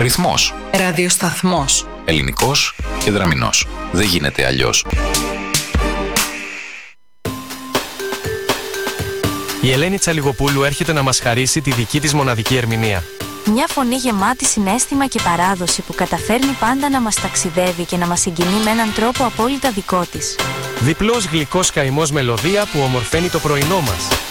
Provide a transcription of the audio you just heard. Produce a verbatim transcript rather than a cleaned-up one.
Ρυθμός. Ραδιοσταθμός. Ελληνικός και δραμηνός. Δεν γίνεται αλλιώς. Η Ελένη Τσαλιγοπούλου έρχεται να μας χαρίσει τη δική της μοναδική ερμηνεία. Μια φωνή γεμάτη συναίσθημα και παράδοση που καταφέρνει πάντα να μας ταξιδεύει και να μας συγκινεί με έναν τρόπο απόλυτα δικό της. Διπλός γλυκός καημός μελωδία που ομορφαίνει το πρωινό μας.